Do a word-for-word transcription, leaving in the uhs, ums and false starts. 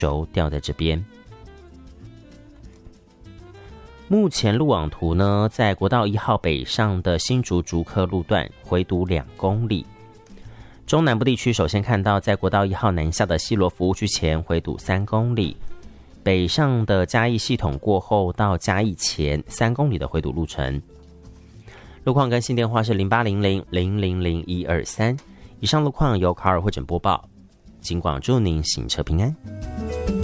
轴掉在这边。目前路网图呢，在国道一号北上的新竹竹科路段回堵两公里。中南部地区首先看到，在国道一号南下的西螺服务区前回堵三公里，北上的嘉义系统过后到嘉义前三公里的回堵路程。路况更新电话是零八零零零零零一二三。以上路况由卡尔会诊播报，警广祝您行车平安。